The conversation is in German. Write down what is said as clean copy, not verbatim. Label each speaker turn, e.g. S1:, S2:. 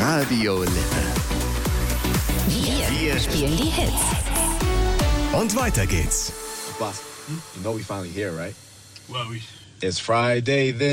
S1: Radio Lippe.
S2: Wir spielen die Hits.
S3: Und weiter geht's.
S4: Boss, you know we finally here, right?
S5: Well,
S4: It's Friday then.